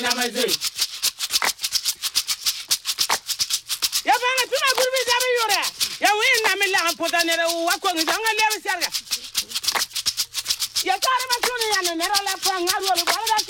nyamaze ya banga tuna gurbi jabe yore ya wi na mi la pota ne wa ko ngi nga le serga ya kare ma tuni ya ne la fa ngaru ba